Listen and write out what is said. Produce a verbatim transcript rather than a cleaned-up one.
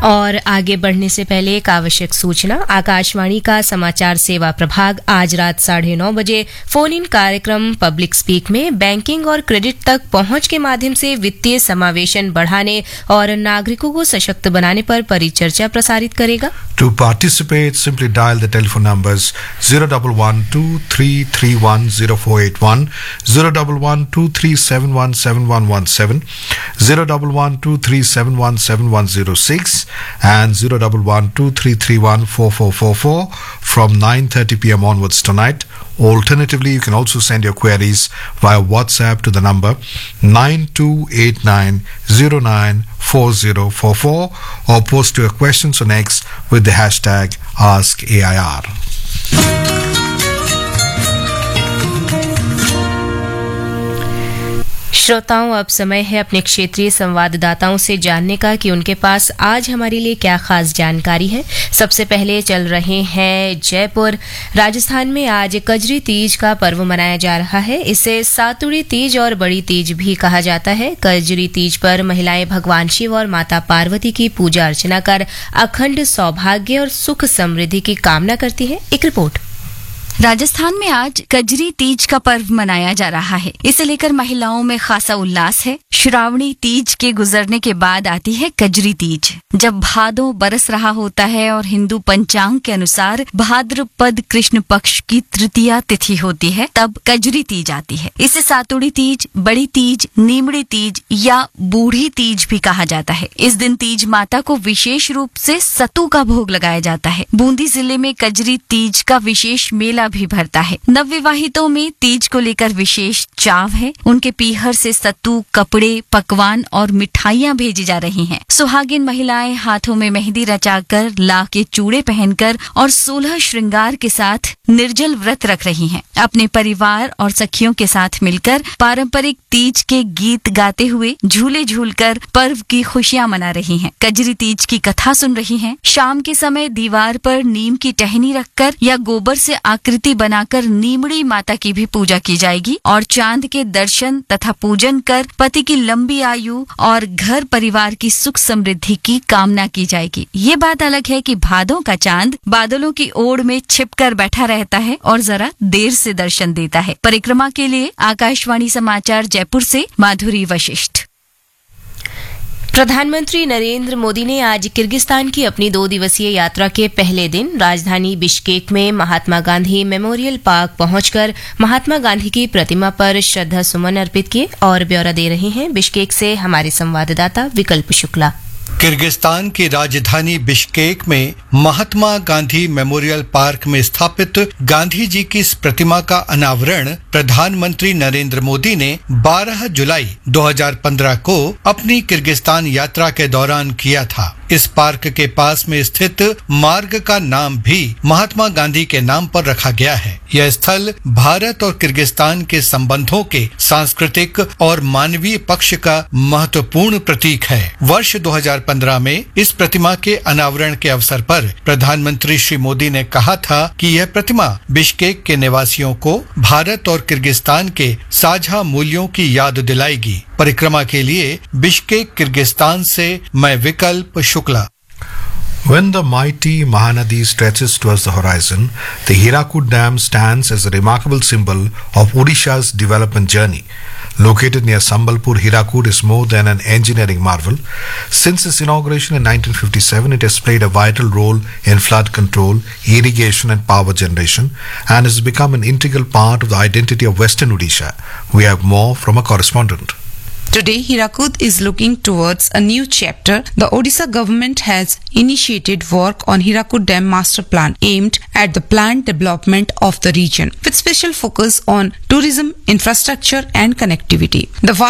और आगे बढ़ने से पहले एक आवश्यक सूचना। आकाशवाणी का समाचार सेवा प्रभाग आज रात साढ़े नौ बजे फोन इन कार्यक्रम पब्लिक स्पीक में बैंकिंग और क्रेडिट तक पहुंच के माध्यम से वित्तीय समावेशन बढ़ाने और नागरिकों को सशक्त बनाने पर परिचर्चा प्रसारित करेगा। To participate, simply dial the telephone numbers zero one one two three three one zero four eight one, zero one one two three seven one seven one one seven, zero one one two three seven one seven one zero six, and zero one one two three three one four four four four from nine thirty p m onwards tonight. Alternatively, you can also send your queries via WhatsApp to the number nine two eight nine zero nine four zero four four or post your questions on X with the hashtag Ask A I R. श्रोताओं, अब समय है अपने क्षेत्रीय संवाददाताओं से जानने का कि उनके पास आज हमारे लिए क्या खास जानकारी है। सबसे पहले चल रहे हैं जयपुर। राजस्थान में आज कजरी तीज का पर्व मनाया जा रहा है। इसे सातुड़ी तीज और बड़ी तीज भी कहा जाता है। कजरी तीज पर महिलाएं भगवान शिव और माता पार्वती की पूजा अर्चना कर अखंड सौभाग्य और सुख समृद्धि की कामना करती हैं। एक रिपोर्ट। राजस्थान में आज कजरी तीज का पर्व मनाया जा रहा है। इसे लेकर महिलाओं में खासा उल्लास है। श्रावणी तीज के गुजरने के बाद आती है कजरी तीज। जब भादों बरस रहा होता है और हिंदू पंचांग के अनुसार भाद्रपद कृष्ण पक्ष की तृतीया तिथि होती है, तब कजरी तीज आती है। इसे सातुड़ी तीज, बड़ी तीज, नीमड़ी तीज या बूढ़ी तीज भी कहा जाता है। इस दिन तीज माता को विशेष रूप से सत्तू का भोग लगाया जाता है। बूंदी जिले में कजरी तीज का विशेष मेला भी भरता है। नवविवाहितों में तीज को लेकर विशेष चाव है। उनके पीहर से सत्तू, कपड़े, पकवान और मिठाइयाँ भेजी जा रही हैं। सुहागिन महिलाएं हाथों में मेहंदी रचाकर, लाख के चूड़े पहनकर और सोलह श्रृंगार के साथ निर्जल व्रत रख रही हैं। अपने परिवार और सखियों के साथ मिलकर पारंपरिक तीज के गीत गाते हुए झूले झूलकर पर्व की खुशियां मना रही हैं। कजरी तीज की कथा सुन रही हैं। शाम के समय दीवार पर नीम की टहनी रखकर या गोबर से आकृति बनाकर नीमड़ी माता की भी पूजा की जाएगी और चांद के दर्शन तथा पूजन कर पति की लंबी आयु और घर परिवार की सुख समृद्धि की कामना की जाएगी। ये बात अलग है कि भादों का चांद बादलों की ओड़ में छिपकर बैठा रहता है और जरा देर से दर्शन देता है। परिक्रमा के लिए आकाशवाणी समाचार जयपुर से माधुरी वशिष्ठ। प्रधानमंत्री नरेंद्र मोदी ने आज किर्गिस्तान की अपनी दो दिवसीय यात्रा के पहले दिन राजधानी बिश्केक में महात्मा गांधी मेमोरियल पार्क पहुंचकर महात्मा गांधी की प्रतिमा पर श्रद्धा सुमन अर्पित किए। और ब्यौरा दे रहे हैं बिश्केक से हमारे संवाददाता विकल्प शुक्ला। किर्गिस्तान की राजधानी बिश्केक में महात्मा गांधी मेमोरियल पार्क में स्थापित गांधी जी की इस प्रतिमा का अनावरण प्रधानमंत्री नरेंद्र मोदी ने बारह जुलाई दो हज़ार पंद्रह को अपनी किर्गिस्तान यात्रा के दौरान किया था। इस पार्क के पास में स्थित मार्ग का नाम भी महात्मा गांधी के नाम पर रखा गया है। यह स्थल भारत और किर्गिस्तान के संबंधों के सांस्कृतिक और मानवीय पक्ष का महत्वपूर्ण प्रतीक है। वर्ष दो हज़ार पंद्रह में इस प्रतिमा के अनावरण के अवसर पर प्रधानमंत्री श्री मोदी ने कहा था कि यह प्रतिमा बिश्केक के निवासियों को भारत और किर्गिस्तान के साझा मूल्यों की याद दिलाएगी। परिक्रमा के लिए बिश्केक किर्गिस्तान से मैं विकल्प Shukla. When the mighty Mahanadi stretches towards the horizon, the Hirakud Dam stands as a remarkable symbol of Odisha's development journey. Located near Sambalpur, Hirakud is more than an engineering marvel. Since its inauguration in nineteen fifty-seven, it has played a vital role in flood control, irrigation and power generation, and has become an integral part of the identity of Western Odisha. We have more from a correspondent. Today, Hirakud is looking towards a new chapter. The Odisha government has initiated work on Hirakud Dam Master Plan aimed at the planned development of the region, with special focus on tourism, infrastructure and connectivity. The